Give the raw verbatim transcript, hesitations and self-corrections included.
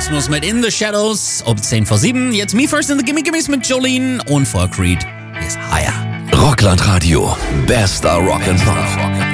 Kosmos mit In the Shadows um zehn vor sieben. Jetzt Me First in the Gimme Gimmes mit Jolene und vor Creed ist Higher. Rockland Radio, bester Rock'n'Pop.